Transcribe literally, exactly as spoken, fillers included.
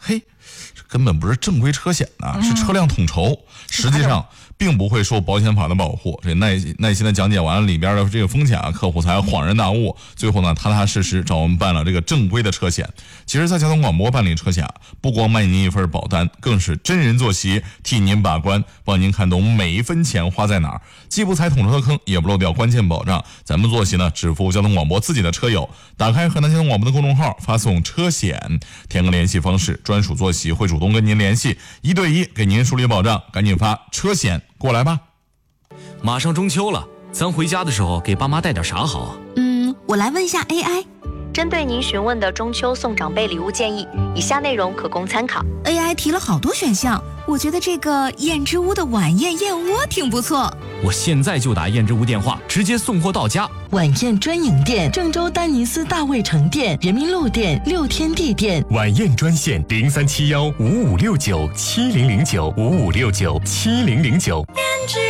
嘿，这根本不是正规车险呐、啊，是车辆统筹，实际上并不会受保险法的保护。这耐耐心的讲解完了里边的这个风险啊，客户才恍然大悟。最后呢，踏踏实实找我们办了这个正规的车险。其实，在交通广播办理车险啊，不光卖您一份保单，更是真人坐席替您把关，帮您看懂每一分钱花在哪儿，既不踩统筹的坑，也不漏掉关键保障。咱们坐席呢，只服务交通广播自己的车友。打开河南交通广播的公众号，发送车险，填个联系方式，专属坐席会主动跟您联系，一对一给您梳理保障。赶紧发车险过来吧。 马上中秋了，咱回家的时候给爸妈带点啥好啊？ 嗯，我来问一下 A I。 针对您询问的中秋送长辈礼物建议，以下内容可供参考。 A I 提了好多选项，我觉得这个燕之屋的晚宴燕窝挺不错。 我现在就打燕之屋电话，直接送货到家。 晚宴专营店：郑州丹尼斯大卫城店、人民路店、六天地店。 晚宴专线：零三七幺五五六九七零零九五五六九七零零九。